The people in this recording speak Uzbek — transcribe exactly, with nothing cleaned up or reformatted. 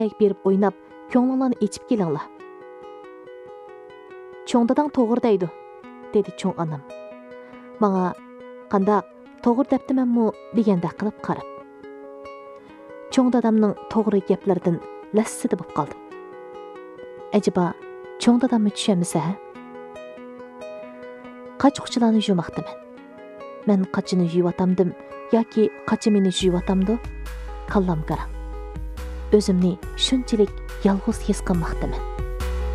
berib o'ynab, ko'nglingizni ichib kelinglar. Cho'ng dadang to'g'ri deydi, dedi cho'ng onam. Menga qandaq to'g'ri deptimanmi degandek qilib qarab. Cho'ng dadamning to'g'ri gaplaridan lassida bo'lib qoldim. Acaba cho'ng dadamni tushunmasa? Qachoqchilarni yumaqdiman. Men qachini yuvatamdim yoki qachi meni yuvatamdi? Qallam qarang. O'zimni shunchalik yolg'iz his qilmoqdaman.